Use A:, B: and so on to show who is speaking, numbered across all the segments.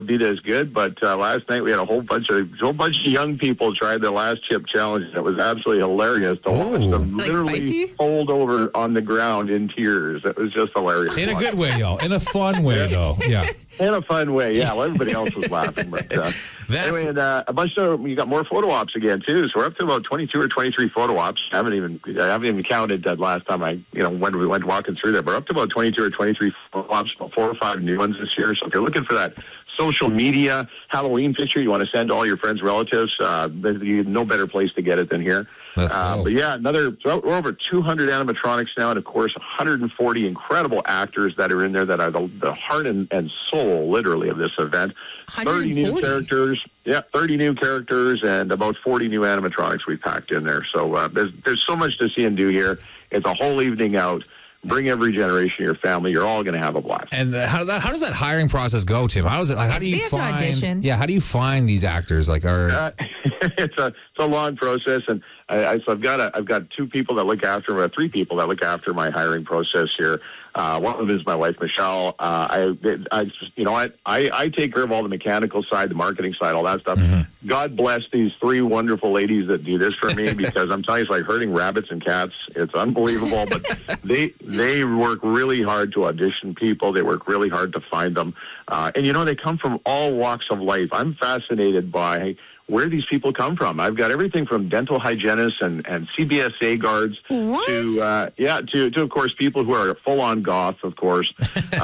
A: be as good, but last night we had a whole bunch of young people try the last chip challenge. It was absolutely hilarious to watch them literally fold over on the ground in tears. It was just hilarious.
B: In a good way, y'all. In a fun way, though. Yeah.
A: In a fun way, yeah. Well, everybody else was laughing, but anyway, and a bunch of we got more photo ops again too. So we're up to about 22 or 23 photo ops. I haven't even counted that last time when we went walking through there. But we're up to about 22 or 23 photo ops, about 4 or 5 new ones this year. So if you're looking for that social media Halloween picture you want to send to all your friends, relatives, there's no better place to get it than here.
B: That's cool.
A: But yeah, we're over 200 animatronics now, and of course 140 incredible actors that are in there that are the heart and soul, literally, of this event. 30 new characters. Yeah, 30 new characters and about 40 new animatronics we packed in there. So there's so much to see and do here. It's a whole evening out. Bring every generation of your family. You're all going to have a blast.
B: And how does that hiring process go, Tim? How do you find? Yeah, how do you find these actors?
A: It's a long process, and so I've got 2 people that look after, 3 people that look after my hiring process here. One of them is my wife, Michelle. I take care of all the mechanical side, the marketing side, all that stuff. Mm-hmm. God bless these 3 wonderful ladies that do this for me, because I'm telling you, it's like herding rabbits and cats. It's unbelievable, but they work really hard to audition people. They work really hard to find them. And they come from all walks of life. I'm fascinated by where these people come from. I've got everything from dental hygienists and CBSA guards to of course people who are full-on goth, of course.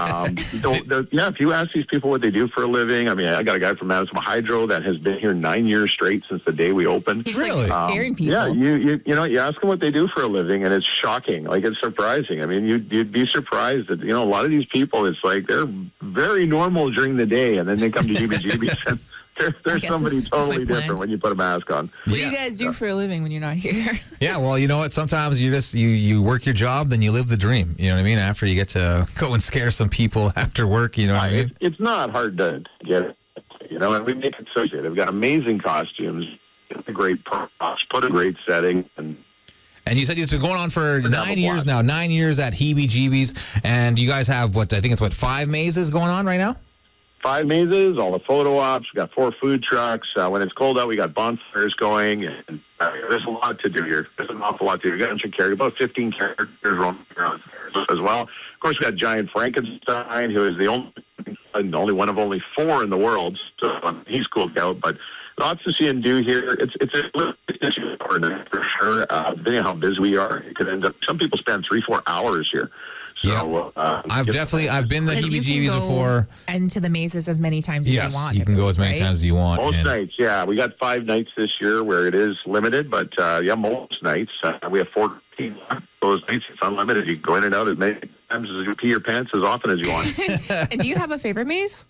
A: If you ask these people what they do for a living, I mean, I got a guy from Manitoba Hydro that has been here 9 years straight since the day we opened.
C: He's really scaring people.
A: Yeah, you ask them what they do for a living, and it's shocking. Like, it's surprising. I mean, you'd be surprised that a lot of these people, it's like they're very normal during the day, and then they come to GBGBs and there's somebody totally different when you put a mask on.
C: What do you guys do for a living when you're not here?
B: Yeah, well, you know what? Sometimes you work your job, then you live the dream. You know what I mean? After you get to go and scare some people after work, you know what I mean?
A: It's not hard to get it, and we make it so easy. They've got amazing costumes, great props, put a great setting, and
B: you said it's been going on for 9 years now. 9 years at Heebie-Jeebies, and you guys have 5 mazes going on right now?
A: 5 mazes, all the photo ops. We got 4 food trucks. When it's cold out, we got bonfires going. And there's a lot to do here. There's an awful lot to do. We got a bunch of characters, about 15 characters roaming around as well. Of course, we got Giant Frankenstein, who is the only one of only 4 in the world. So he's cooled out, but lots to see and do here. It's a little for sure. Depending on how busy we are, it could end up. Some people spend 3-4 hours here. So,
B: I've been the Heebie-Jeebies before.
C: And to the mazes as many times as you want.
B: Yes, you can go as many times as you want.
A: Most nights, yeah. We got 5 nights this year where it is limited, but most nights. We have 14 those nights. It's unlimited. You can go in and out as many times as you pee your pants as often as you want.
C: And do you have a favorite maze?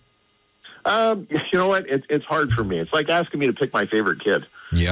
A: You know what? It's hard for me. It's like asking me to pick my favorite kid.
B: Yeah.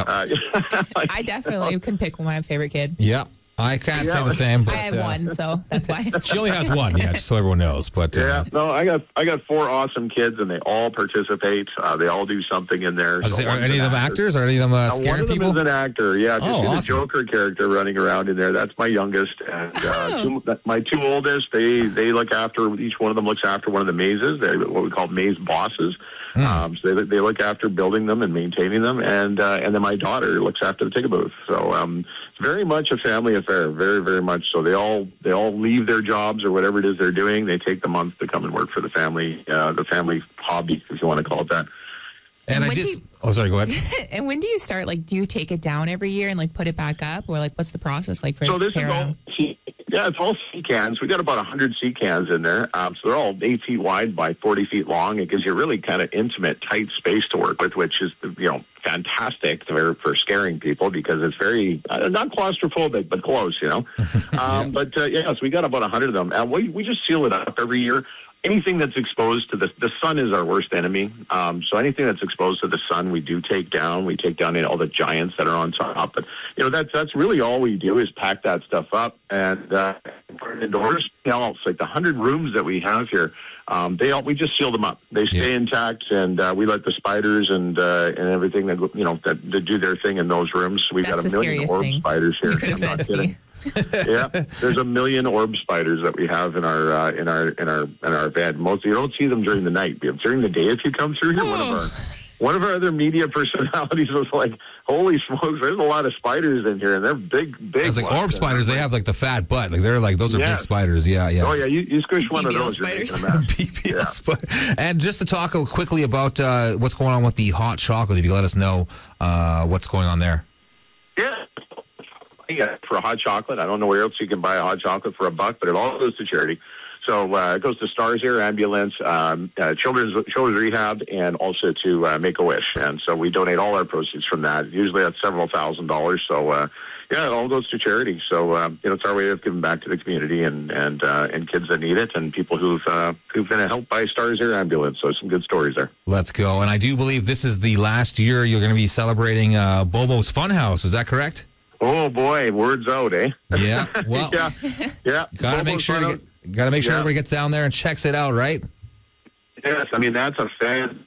C: I definitely can pick my favorite kid.
B: Yeah. I can't say the same, but
C: I have one, so that's why.
B: She only has one, just so everyone knows. But
A: I got 4 awesome kids, and they all participate. They all do something in there.
B: Are any of them actors? Are any of them scaring people?
A: One of them is an actor. Yeah,
B: he's
A: awesome. A Joker character running around in there. That's my youngest, and my 2 oldest. They look after. Each one of them looks after one of the mazes. They're what we call maze bosses. So they look after building them and maintaining them, and then my daughter looks after the ticket booth. So it's very much a family affair, very, very much so. They all leave their jobs or whatever it is they're doing. They take the month to come and work for the family hobby, if you want to call it that.
B: Sorry, go ahead.
C: And when do you start? Like, do you take it down every year and put it back up, or what's the process like for?
A: So this is all. It's all sea cans. We got about 100 sea cans in there. So they're all 8 feet wide by 40 feet long. It gives you a really kind of intimate, tight space to work with, which is fantastic for scaring people because it's very not claustrophobic, but close. So we got about 100 of them, and we just seal it up every year. Anything that's exposed to the sun is our worst enemy. So anything that's exposed to the sun, we do take down. We take down all the giants that are on top. But that's really all we do is pack that stuff up and put it indoors. It's like the 100 rooms that we have here. we just seal them up. They stay intact, and we let the spiders and everything that that do their thing in those rooms. We've got 1 million orb spiders here.
C: You could have said to me.
A: Yeah, there's 1 million orb spiders that we have in our bed. Mostly, you don't see them during the night. During the day, if you come through here, one of our other media personalities was like, "Holy smokes! There's a lot of spiders in here, and they're big."
B: It's like orb spiders. They have like the fat butt. Like they're like those are big spiders. Yeah.
A: Oh yeah, you squish one of those.
C: Spiders.
B: BBL spider. And just to talk quickly about what's going on with the hot chocolate, if you could let us know what's going on there.
A: Yeah, for a hot chocolate. I don't know where else you can buy a hot chocolate for $1, but it all goes to charity. So it goes to Stars Air Ambulance, Children's Rehab, and also to Make-A-Wish. And so we donate all our proceeds from that. Usually that's several $1,000s. So it all goes to charity. So it's our way of giving back to the community and kids that need it, and people who've been helped by Stars Air Ambulance. So some good stories there.
B: Let's go. And I do believe this is the last year you're going to be celebrating Bobo's Funhouse. Is that correct?
A: Oh boy, words out, eh?
B: Yeah. Well,
A: yeah.
B: Gotta make sure everybody gets down there and checks it out, right?
A: Yes, I mean that's a fan.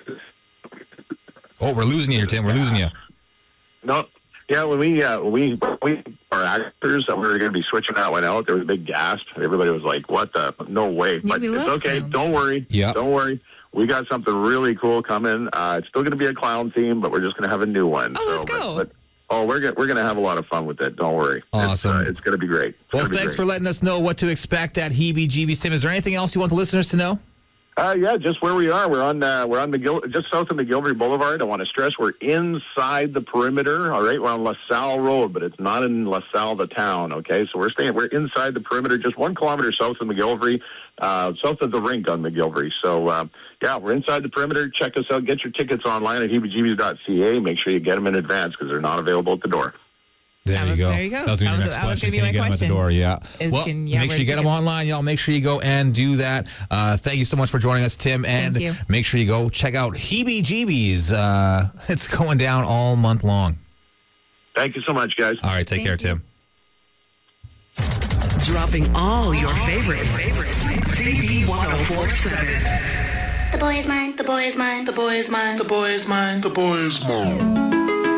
B: Oh, we're losing you here, Tim. We're losing you.
A: No, yeah. When we our actors that we were going to be switching that one out, there was a big gasp. Everybody was like, "What the? No way!" But it's okay. Clowns. Don't worry.
B: Yeah.
A: Don't worry. We got something really cool coming. It's still going to be a clown theme, but we're just going to have a new one.
C: Oh, let's go.
A: We're going to have a lot of fun with it. Don't worry.
B: Awesome.
A: It's going to be great.
B: Thanks for letting us know what to expect at Heebie-Jeebies, Tim. Is there anything else you want the listeners to know?
A: Yeah, just where we are. We're on just south of McGilvery Boulevard. I want to stress we're inside the perimeter. All right, we're on LaSalle Road, but it's not in LaSalle, the town. Okay, so we're inside the perimeter, just 1 kilometer south of McGilvery, south of the rink on McGilvery. So we're inside the perimeter. Check us out. Get your tickets online at heebiejeebies.ca. Make sure you get them in advance because they're not available at the door.
B: There you go.
C: That
B: was going to be my question. At the door, yeah. Make sure you get them online, y'all. Make sure you go and do that. Thank you so much for joining us, Tim. And make sure you go check out Heebie-Jeebies. It's going down all month long.
A: Thank you so much, guys.
B: All right, take care, Tim.
D: Dropping all your favorites. CB 104.7.
E: The boy is mine. The boy is mine. The boy is mine. The boy is mine. The boy is mine.